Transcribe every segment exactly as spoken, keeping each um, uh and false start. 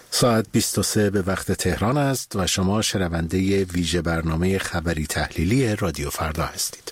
ساعت بیست و سه به وقت تهران است و شما شنونده ویژه برنامه خبری تحلیلی رادیو فردا هستید.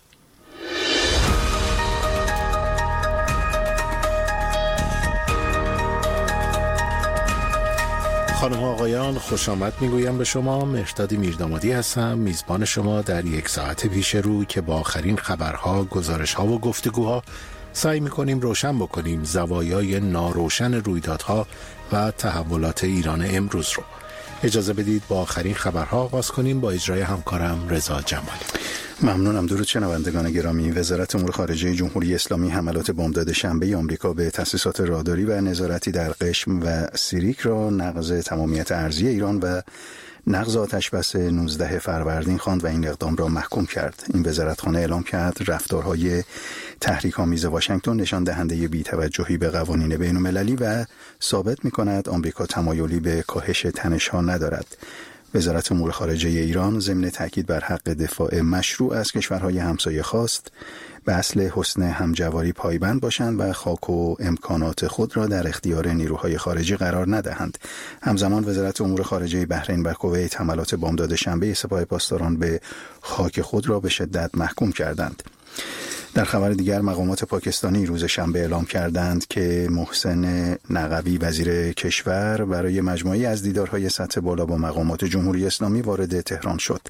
خانم ها آقایان، خوش آمد میگویم به شما. مهرداد میردامادی هستم، میزبان شما در یک ساعت پیش رو که با آخرین خبرها، گزارشها و گفتگوها سعی میکنیم روشن بکنیم زوایای ناروشن رویدادها و تحولات ایران امروز رو. اجازه بدید با آخرین خبرها آغاز کنیم با اجرای همکارم رضا جمالی. ممنونم. درود شنوندگان گرامی. وزارت امور خارجه جمهوری اسلامی حملات بامداد شنبه آمریکا به تأسیسات راداری و نظارتی در قشم و سیریک را نقض تمامیت ارضی ایران و نقض آتشبس نوزده فروردین خواند و این اقدام را محکوم کرد. این وزارتخانه اعلام کرد رفتارهای تحریک‌آمیز واشنگتن نشان دهنده بی‌توجهی به قوانین بین‌المللی و ثابت می‌کند آمریکا تمایلی به کاهش تنش‌ها ندارد. وزارت امور خارجه ایران ضمن تاکید بر حق دفاع مشروع از کشورهای همسایه خواست به اصل حسن همجواری پایبند باشند و خاک و امکانات خود را در اختیار نیروهای خارجی قرار ندهند. همزمان وزارت امور خارجه بحرین و کویت حملات بامداد شنبه سپاه پاسداران به خاک خود را به شدت محکوم کردند. در خبر دیگر مقامات پاکستانی روز شنبه اعلام کردند که محسن نقوی وزیر کشور برای مجموعه‌ای از دیدارهای سطح بالا با مقامات جمهوری اسلامی وارد تهران شد.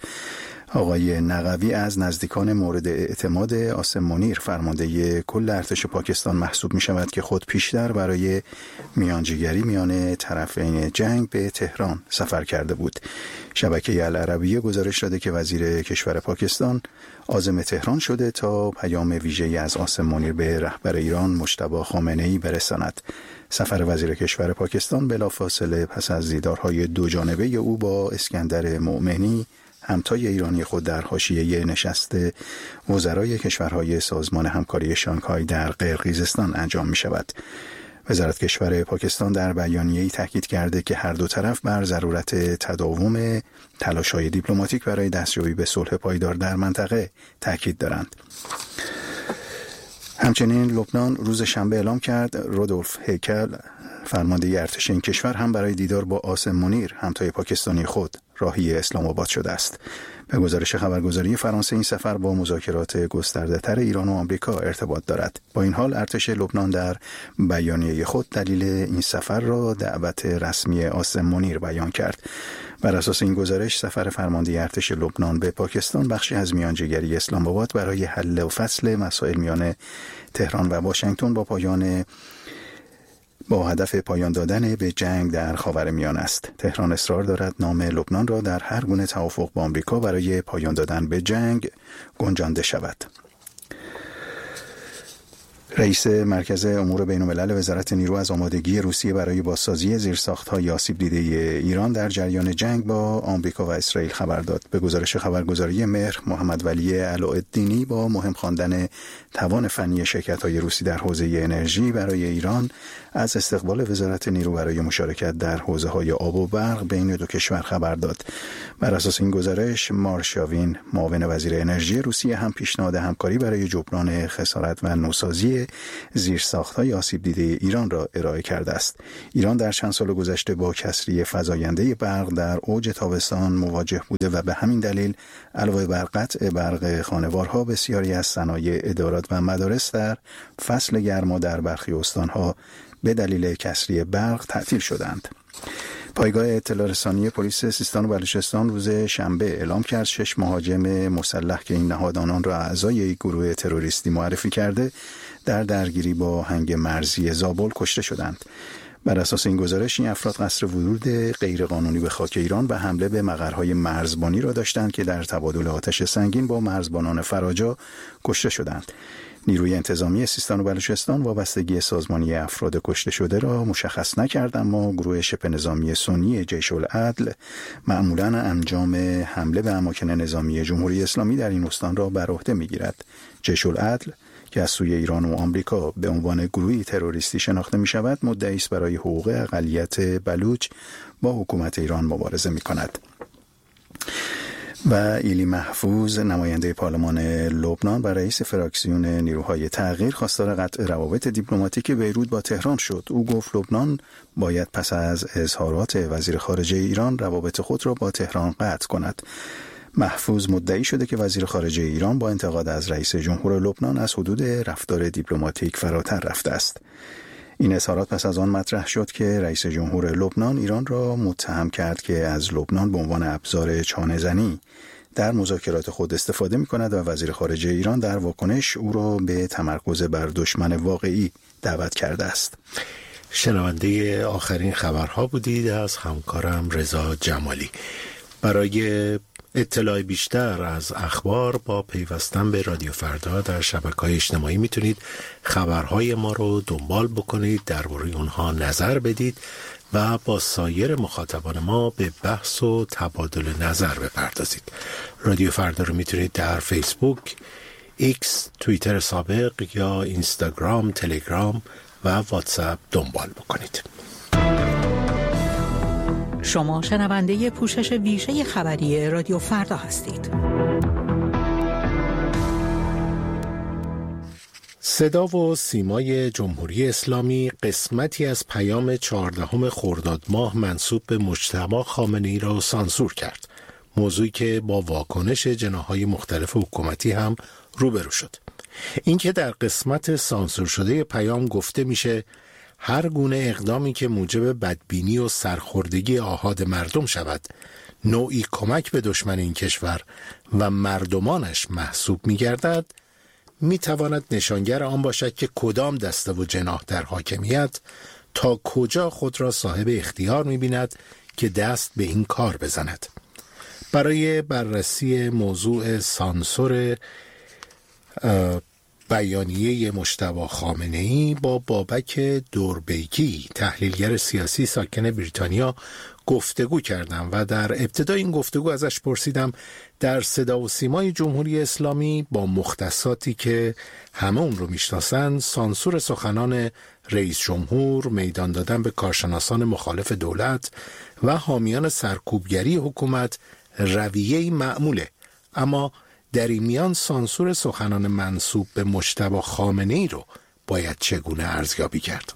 آقای نقوی از نزدیکان مورد اعتماد عاصم منیر فرمانده کل ارتش پاکستان محسوب می شود که خود پیشتر برای میانجیگری میان طرفین جنگ به تهران سفر کرده بود. شبکه العربیه گزارش داده که وزیر کشور پاکستان عازم تهران شده تا پیام ویژه‌ای از عاصم منیر به رهبر ایران مجتبی خامنه‌ای برساند. سفر وزیر کشور پاکستان بلافاصله پس از دیدارهای دو جانبه او با اسکندر مومنی همتای ایرانی خود در حاشیه نشست وزرای کشورهای سازمان همکاری شانگهای در قرقیزستان انجام می شود. وزارت کشور پاکستان در بیانیه‌ای تاکید کرده که هر دو طرف بر ضرورت تداوم تلاش‌های دیپلماتیک برای دستیابی به صلح پایدار در منطقه تاکید دارند. همچنین لبنان روز شنبه اعلام کرد رودولف هیکل فرمانده ارتش این کشور هم برای دیدار با عاصم منیر همتای پاکستانی خود راهی اسلام آباد شده است. به گزارش خبرگزاری فرانسه این سفر با مذاکرات گسترده‌تر ایران و آمریکا ارتباط دارد. با این حال ارتش لبنان در بیانیه خود دلیل این سفر را دعوت رسمی عاصم منیر بیان کرد. بر اساس این گزارش سفر فرمانده ارتش لبنان به پاکستان بخشی از میانجیگری اسلام آباد برای حل و فصل مسائل میان تهران و واشنگتن با پایان با هدف پایان دادن به جنگ در خاورمیانه است. تهران اصرار دارد نام لبنان را در هر گونه توافق با آمریکا برای پایان دادن به جنگ گنجانده شود. رئیس مرکز امور بین‌الملل وزارت نیرو از آمادگی روسیه برای بازسازی زیرساخت‌های آسیب دیده ایران در جریان جنگ با آمریکا و اسرائیل خبر داد. به گزارش خبرگزاری مهر، محمد ولی علاءالدینی با مهم خواندن توان فنی شرکت‌های روسی در حوزه انرژی برای ایران از استقبال وزارت نیرو برای مشارکت در حوزه‌های آب و برق بین دو کشور خبر داد. بر اساس این گزارش مارشاوین، معاون وزیر انرژی روسیه، هم پیشنهاد همکاری برای جبران خسارت و نوسازی زیرساخت‌های آسیب دیده ایران را ارائه کرده است. ایران در چند سال گذشته با کسری فزاینده برق در اوج تابستان مواجه بوده و به همین دلیل علاوه بر قطع برق خانوارها بسیاری از صنایع، ادارات و مدارس در فصل گرما در برخی استانها به دلیل کسری برق تعطیل شدند. پایگاه اطلاع رسانی پلیس سیستان و بلوچستان روز شنبه اعلام کرد شش مهاجم مسلح که این نهاد آنان را اعضای یک گروه تروریستی معرفی کرده در درگیری با هنگ مرزی زابل کشته شدند. بر اساس این گزارش این افراد قصد ورود غیرقانونی به خاک ایران و حمله به مقرهای مرزبانی را داشتند که در تبادل آتش سنگین با مرزبانان فراجا کشته شدند. نیروی انتظامی سیستان و بلوچستان وابستگی سازمانی افراد کشته شده را مشخص نکرد، اما گروه شبه نظامی سنی جیش العدل معمولاً انجام حمله به اماکن نظامی جمهوری اسلامی در این استان را بر عهده می‌گیرد. جیش العدل که از سوی ایران و آمریکا به عنوان گروهی تروریستی شناخته می‌شود، مدعی است برای حقوق اقلیت بلوچ با حکومت ایران مبارزه می‌کند. و ایلی محفوظ نماینده پارلمان لبنان و رئیس فراکسیون نیروهای تغییر خواستار قطع روابط دیپلماتیک بیروت با تهران شد. او گفت لبنان باید پس از اظهارات وزیر خارجه ایران روابط خود را با تهران قطع کند. محفوظ مدعی شده که وزیر خارجه ایران با انتقاد از رئیس جمهور لبنان از حدود رفتار دیپلماتیک فراتر رفته است. این اظهارات پس از آن مطرح شد که رئیس جمهور لبنان ایران را متهم کرد که از لبنان به عنوان ابزار چانه‌زنی در مذاکرات خود استفاده می‌کند و وزیر خارجه ایران در واکنش او را به تمرکز بر دشمن واقعی دعوت کرده است. شنونده آخرین خبرها بودید از همکارم رضا جمالی. برای اطلاع بیشتر از اخبار با پیوستن به رادیو فردا در شبکه‌های اجتماعی میتونید خبرهای ما رو دنبال بکنید، درباره اونها نظر بدید و با سایر مخاطبان ما به بحث و تبادل نظر بپردازید. رادیو فردا رو میتونید در فیسبوک، ایکس، توییتر سابق یا اینستاگرام، تلگرام و واتساپ دنبال بکنید. شما شنونده پوشش ویژه خبری رادیو فردا هستید. صدا و سیمای جمهوری اسلامی قسمتی از پیام چهاردهم خرداد ماه منسوب به مجتبی خامنه‌ای را سانسور کرد، موضوعی که با واکنش جناح‌های مختلف حکومتی هم روبرو شد. اینکه در قسمت سانسور شده پیام گفته میشه هر گونه اقدامی که موجب بدبینی و سرخوردگی آحاد مردم شود نوعی کمک به دشمن این کشور و مردمانش محسوب می‌گردد، می‌تواند نشانگر آن باشد که کدام دسته و جناح در حاکمیت تا کجا خود را صاحب اختیار می‌بیند که دست به این کار بزند. برای بررسی موضوع سانسور بیانیه مجتبی خامنه‌ای با بابک دوربیکی، تحلیلگر سیاسی ساکن بریتانیا، گفتگو کردم و در ابتدای این گفتگو ازش پرسیدم در صدا و سیمای جمهوری اسلامی با مختصاتی که همه اون رو میشناسن، سانسور سخنان رئیس جمهور، میدان دادن به کارشناسان مخالف دولت و حامیان سرکوبگری حکومت رویه‌ای معموله، اما در این میان سانسور سخنان منسوب به مجتبی خامنه‌ای رو باید چگونه ارزیابی کرد؟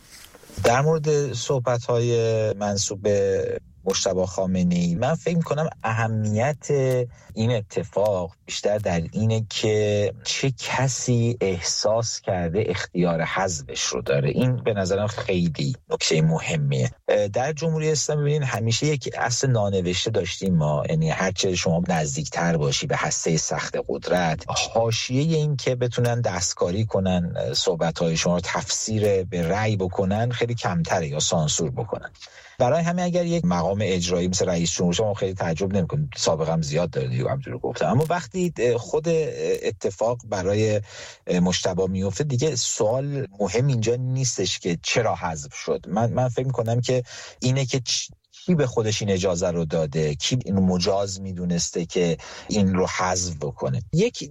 در مورد صحبت‌های منسوب به مجتبی خامنه‌ای من فکر می‌کنم اهمیت این اتفاق بیشتر در اینه که چه کسی احساس کرده اختیار حذفش رو داره. این به نظرم خیلی نکته مهمیه. در جمهوری اسلامی ببینید همیشه یک اصل نانوشته داشتیم ما، یعنی هرچه شما نزدیکتر باشی به هسته سخت قدرت، حاشیه این که بتونن دستکاری کنن صحبت‌های شما رو تفسیر به رأی بکنن خیلی کمتره یا سانسور بکنن. برای همین اگر یک مقام اجرایی مثل رئیس جمهور شما خیلی تعجب نمی‌کنید، سابقه هم زیاد داره دیگه همونجوری گفتم، اما وقتی خود اتفاق برای مجتبی میفته دیگه سوال مهم اینجا نیستش که چرا حذف شد. من من فکر می‌کنم که اینه که کی به خودش این اجازه رو داده، کی اینو مجاز میدونسته که این رو حذف بکنه. یک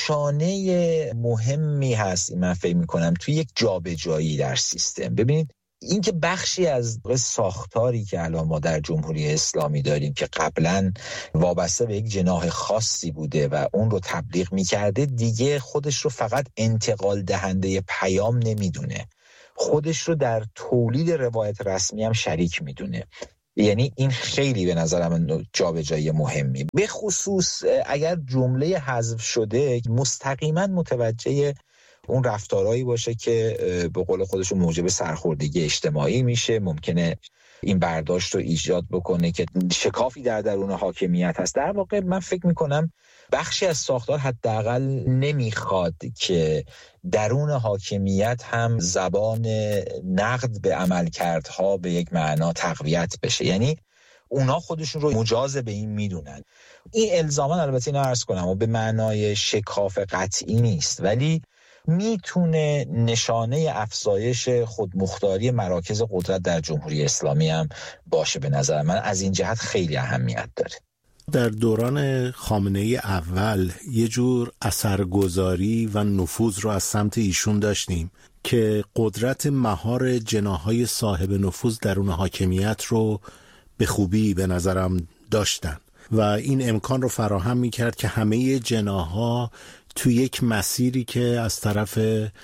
نشانه مهمی هست من فکر می‌کنم توی یک جابجایی در سیستم. ببینید این که بخشی از ساختاری که الان ما در جمهوری اسلامی داریم که قبلا وابسته به یک جناح خاصی بوده و اون رو تبلیغ میکرده، دیگه خودش رو فقط انتقال دهنده پیام نمیدونه، خودش رو در تولید روایت رسمی هم شریک میدونه. یعنی این خیلی به نظرم جابجایی مهمی، به خصوص اگر جمله حذف شده مستقیما متوجه اون رفتارهایی باشه که به قول خودشون موجب سرخوردگی اجتماعی میشه، ممکنه این برداشت رو ایجاد بکنه که شکافی در درون حاکمیت هست. در واقع من فکر میکنم بخشی از ساختار حداقل نمیخواد که درون حاکمیت هم زبان نقد به عملکردها به یک معنا تقویت بشه، یعنی اونا خودشون رو مجاز به این میدونن. این الزاما البته اینا عرض کنم و به معنای شکاف قطعی نیست، ولی میتونه نشانه افزایش خودمختاری مراکز قدرت در جمهوری اسلامی هم باشه. به نظر من از این جهت خیلی اهمیت داره. در دوران خامنه‌ای اول یه جور اثرگذاری و نفوذ رو از سمت ایشون داشتیم که قدرت مهار جناح‌های صاحب نفوذ درون حاکمیت رو به خوبی به نظرم داشتن و این امکان رو فراهم میکرد که همه جناح‌ها تو یک مسیری که از طرف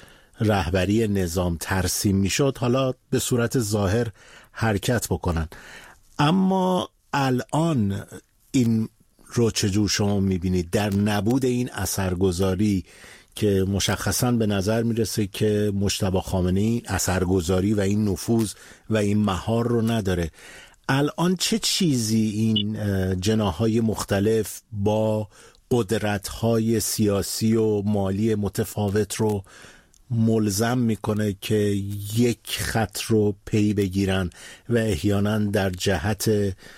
رهبری نظام ترسیم میشد حالا به صورت ظاهر حرکت بکنن. اما الان این رو چجور شما میبینید در نبود این اثرگذاری که مشخصاً به نظر میرسه که مجتبی خامنه‌ای اثرگذاری و این نفوذ و این مهار رو نداره؟ الان چه چیزی این جناح‌های مختلف با قدرت‌های سیاسی و مالی متفاوت رو ملزم میکنه که یک خط رو پی بگیرن و احیانا در جهت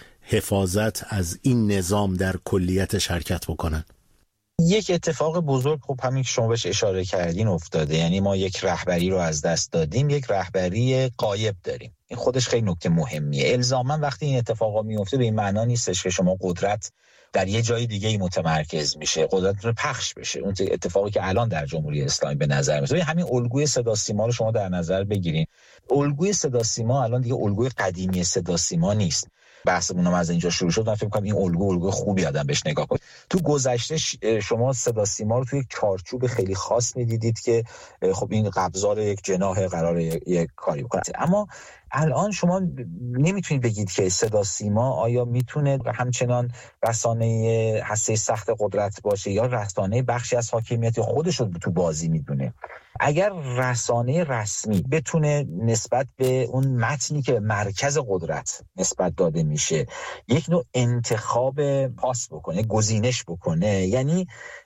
حفاظت از این نظام در کلیتش حرکت بکنن؟ یک اتفاق بزرگ خب همین که شما بهش اشاره کردین افتاده، یعنی ما یک رهبری رو از دست دادیم، یک رهبری غایب داریم. این خودش خیلی نکته مهمیه. الزاما وقتی این اتفاقا میفته به این معنا نیستش که شما قدرت در یه جای دیگه ای متمرکز میشه، قدرت رو پخش بشه. اون اتفاقی که الان در جمهوری اسلامی به نظر میاد، همین الگوی صدا سیما رو شما در نظر بگیرین. الگوی صدا سیما الان دیگه الگوی قدیمی صدا سیما نیست. بحثمون هم از اینجا شروع شد. من فکر می‌کنم این الگو الگو خوبی آدم بهش نگاه کنه. تو گذشته شما صدا سیما رو توی یک چارچوب خیلی خاص می‌دیدید که خب این قبضار یک جناح قراره یک کاری بکنه. اما الان شما نمیتونید بگید که صدا سیما آیا میتونه همچنان رسانه هسته سخت قدرت باشه یا رسانه بخشی از حاکمیت خودش رو تو بازی میدونه. اگر رسانه رسمی بتونه نسبت به اون متنی که مرکز قدرت نسبت داده میشه یک نوع انتخاب پاس بکنه، گزینش بکنه، یعنی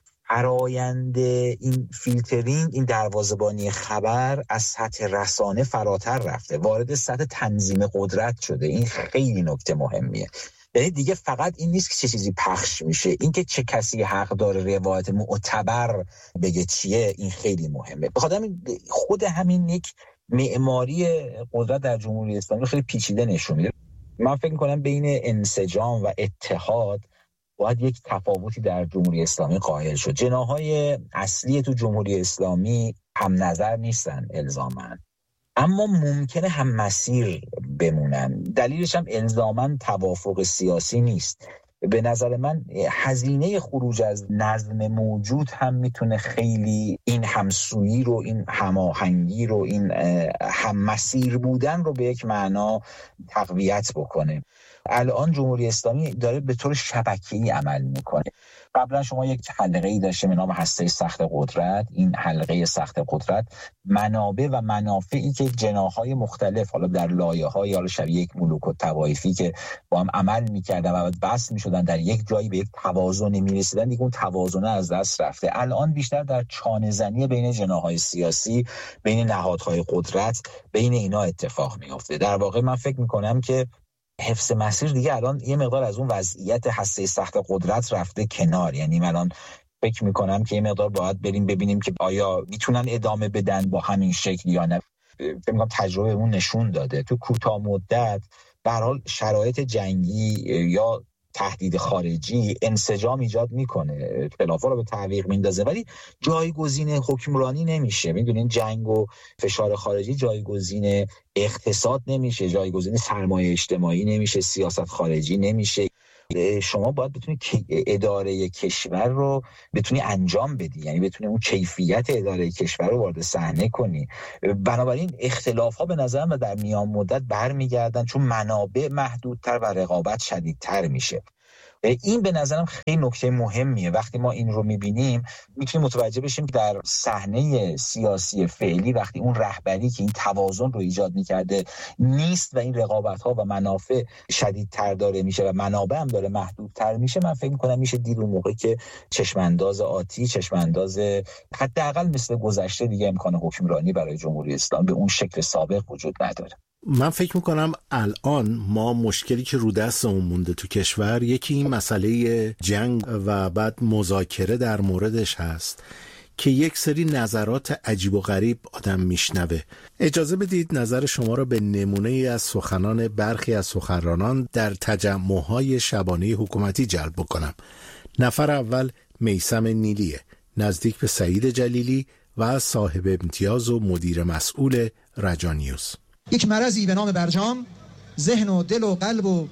فرآیند این فیلترینگ، این دروازه‌بانی خبر از سطح رسانه فراتر رفته، وارد سطح تنظیم قدرت شده. این خیلی نکته مهمیه. یعنی دیگه فقط این نیست که چه چیزی پخش میشه، این که چه کسی حق داره روایت معتبر بگه چیه، این خیلی مهمه. بخاطر همین خود همین یک معماری قدرت در جمهوری اسلامی خیلی پیچیده نشون میده. من فکر می‌کنم بین انسجام و اتحاد باید یک تفاوتی در جمهوری اسلامی قائل شد. جناح‌های اصلی تو جمهوری اسلامی هم نظر نیستن الزاماً، اما ممکنه هم مسیر بمونن. دلیلش هم الزاماً توافق سیاسی نیست. به نظر من هزینه خروج از نظم موجود هم میتونه خیلی این همسویی رو، این هماهنگی رو، این هم مسیر بودن رو به یک معنا تقویت بکنه. الان جمهوری اسلامی داره به طور شبکه‌ای عمل میکنه. قبلا شما یک حلقه‌ای داشتیم به نام هسته سخت قدرت. این حلقه سخت قدرت منابع و منافعی که جناح‌های مختلف حالا در لایه‌های یا شبیه یک ملوک الطوایفی که با هم عمل می‌کردن و بعد بس می‌شدن در یک جایی به یک توازن می‌رسیدن، دیگه اون توازن از دست رفته. الان بیشتر در چانه‌زنی بین جناح‌های سیاسی، بین نهادهای قدرت، بین اینا اتفاق می‌افته. در واقع من فکر می‌کنم که حفظ مسیر دیگه الان یه مقدار از اون وضعیت هسته سخت قدرت رفته کنار. یعنی من الان فکر میکنم که یه مقدار باید بریم ببینیم که آیا میتونن ادامه بدن با همین شکل یا نه. فکر میکنم تجربه اون نشون داده تو کوتاه مدت به هر حال شرایط جنگی یا تهدید خارجی انسجام ایجاد میکنه، خلافا رو به تعویق میندازه، ولی جایگزین حکمرانی نمیشه. میدونین جنگ و فشار خارجی جایگزین اقتصاد نمیشه، جایگزین سرمایه اجتماعی نمیشه، سیاست خارجی نمیشه. شما باید بتونی اداره کشور رو بتونی انجام بدی، یعنی بتونی اون کیفیت اداره کشور رو وارد صحنه کنی. بنابراین اختلاف ها به نظر من در میان مدت برمیگردن، چون منابع محدودتر و رقابت شدیدتر میشه. این به نظرم خیلی نکته مهمیه. وقتی ما این رو میبینیم میتونیم متوجه بشیم که در صحنه سیاسی فعلی وقتی اون رهبری که این توازن رو ایجاد میکرده نیست و این رقابت‌ها و منافع شدیدتر داره میشه و منابع هم داره محدودتر میشه، من فکر میکنم میشه دید اون موقع که چشمانداز آتی، چشمانداز حداقل مثل گذشته دیگه امکان حکمرانی برای جمهوری اسلامی به اون شکل سابق وجود نداره. من فکر میکنم الان ما مشکلی که رو دستمون مونده تو کشور یکی این مسئله جنگ و بعد مذاکره در موردش هست که یک سری نظرات عجیب و غریب آدم میشنوه. اجازه بدید نظر شما را به نمونه ای از سخنان برخی از سخنرانان در تجمع‌های شبانه حکومتی جلب بکنم. نفر اول میثم نیلیه، نزدیک به سعید جلیلی و صاحب امتیاز و مدیر مسئول رجا نیوز. یک مرضی به نام برجام ذهن و دل و قلب و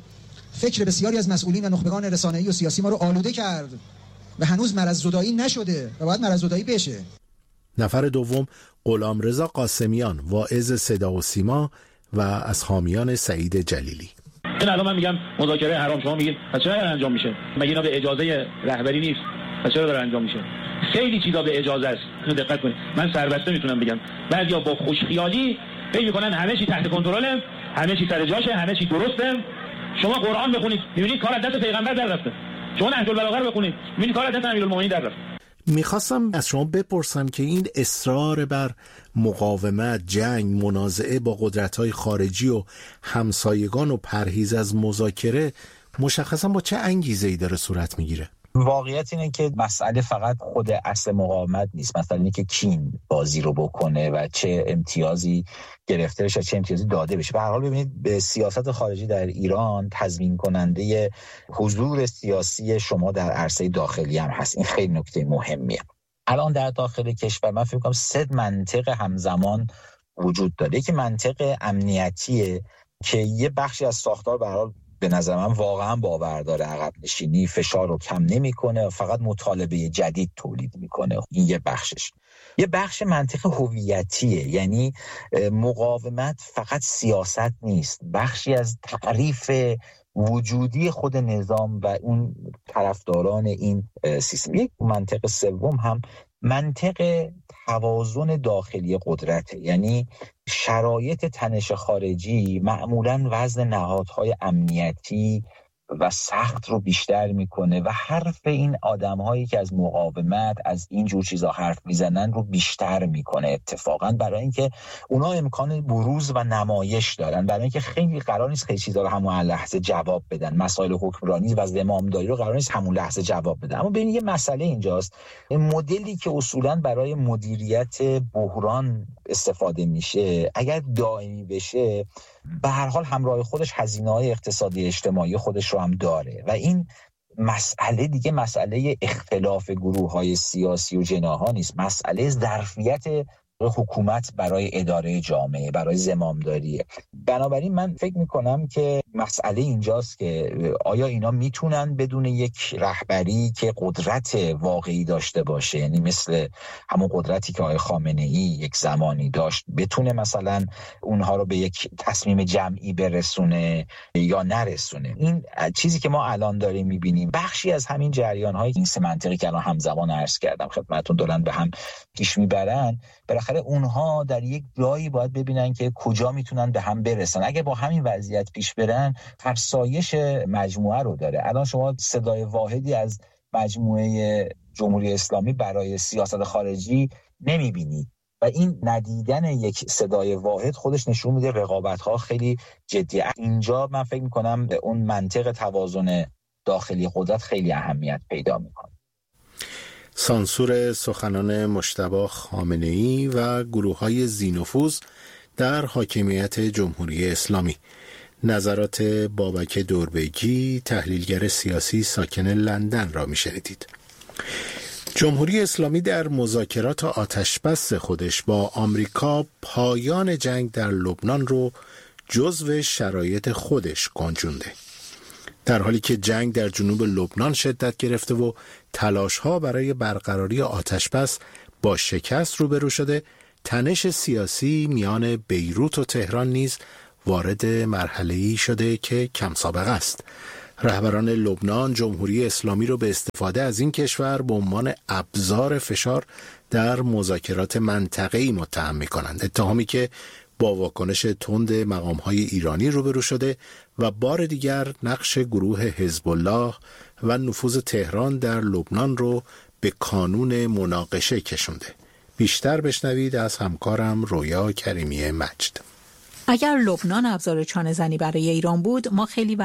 فکر بسیاری از مسئولین و نخبگان رسانه‌ای و سیاسی ما رو آلوده کرد و هنوز مرززدایی نشده و باید مرززدایی بشه. نفر دوم غلامرضا قاسمیان، واعظ صدا و سیما و از حامیان سعید جلیلی. این الان من میگم مذاکره حرام، شما میگین پس چرا انجام میشه؟ مگه اینا به اجازه رهبری نیست؟ پس چرا داره انجام میشه؟ خیلی چیزا به اجازه است. اینو دقت کنید. من سربسته میتونم بگم بعضیا با خوشخیالی فکر میکنن همه چی تحت کنترله، همه چی سر جاشه، همه چی درسته. شما قرآن بخونید میبینید کار از دست پیغمبر در رفته. شما نهج البلاغه بخونید میبینید کار از دست امیرالمومنین در رفته. میخواستم از شما بپرسم که این اصرار بر مقاومت، جنگ، منازعه با قدرت‌های خارجی و همسایگان و پرهیز از مذاکره مشخصا با چه انگیزه‌ای داره صورت میگیره؟ واقعیت اینه که مسئله فقط خود اصل مقاومت نیست. مسئله اینه که کین بازی رو بکنه و چه امتیازی گرفته بشه، چه امتیازی داده بشه. به هر حال ببینید به سیاست خارجی در ایران تضمین کننده حضور سیاسی شما در عرصه داخلی هم هست. این خیلی نکته مهمیه. الان در داخل کشور من فکر می‌کنم سه منطق همزمان وجود داره. که منطق امنیتیه که یه بخشی از ساختار به هر حال به نظر من واقعا باور داره عقب نشینی فشار رو کم نمی‌کنه، فقط مطالبه جدید تولید میکنه. این یه بخشش. یه بخش منطق هویتیه، یعنی مقاومت فقط سیاست نیست، بخشی از تعریف وجودی خود نظام و اون طرفداران این سیستم. یک منطق سوم هم منطق توازن داخلی قدرته، یعنی شرایط تنش خارجی معمولاً وزن نهادهای امنیتی و سخت رو بیشتر میکنه و حرف این آدم‌هایی که از مقاومت از این جور چیزا حرف میزنن رو بیشتر میکنه اتفاقاً، برای اینکه اونا امکان بروز و نمایش دارن، برای اینکه خیلی قرار نیست خیلی چیزا رو همون لحظه جواب بدن. مسائل حکمرانی و زمامداری رو قرار نیست همون لحظه جواب بدن. اما ببین یه مسئله اینجاست، این مدلی که اصولاً برای مدیریت بحران استفاده میشه اگر دائمی بشه به هر حال همراه خودش هزینه‌های اقتصادی اجتماعی خودش رو هم داره و این مسئله دیگه مسئله اختلاف گروه‌های سیاسی و جناح‌ها نیست، مسئله ظرفیت حکومت برای اداره جامعه، برای زمامداریه. بنابراین من فکر میکنم که مسئله اینجاست که آیا اینا میتونن بدون یک رهبری که قدرت واقعی داشته باشه، یعنی مثل همون قدرتی که آقای خامنه‌ای یک زمانی داشت، بتونه مثلا اونها رو به یک تصمیم جمعی برسونه یا نرسونه. این چیزی که ما الان داریم میبینیم بخشی از همین جریان‌های این سه منطقی که الان همزمان عرض کردم خدمتتون دارن به هم پیش میبرن. بالاخره اونها در یک جایی باید ببینن که کجا میتونن به هم برسن. اگه با همین وضعیت پیش برن فرسایش مجموعه رو داره. الان شما صدای واحدی از مجموعه جمهوری اسلامی برای سیاست خارجی نمیبینید و این ندیدن یک صدای واحد خودش نشون میده رقابت‌ها خیلی جدیه. اینجا من فکر میکنم اون منطق توازن داخلی قدرت خیلی اهمیت پیدا میکنه. سانسور سخنان مجتبی خامنه‌ای و گروه‌های ذی‌نفوذ در حاکمیت جمهوری اسلامی. نظرات بابک دوربگی، تحلیلگر سیاسی ساکن لندن را می‌شنیدید. جمهوری اسلامی در مذاکرات آتشبس خودش با آمریکا پایان جنگ در لبنان رو جزو شرایط خودش گنجونده. در حالی که جنگ در جنوب لبنان شدت گرفته و تلاش‌ها برای برقراری آتشبس با شکست روبرو شده، تنش سیاسی میان بیروت و تهران نیز وارد مرحله‌ای شده که کم سابقه است. رهبران لبنان جمهوری اسلامی رو به استفاده از این کشور به عنوان ابزار فشار در مذاکرات منطقه‌ای متهم می‌کنند، اتهامی که با واکنش تند مقام‌های ایرانی روبرو شده و بار دیگر نقش گروه حزب الله و نفوذ تهران در لبنان رو به کانون مناقشه کشونده. بیشتر بشنوید از همکارم رویا کریمی مجد. اگر لبنان ابزار چانه‌زنی برای ایران بود، ما خیلی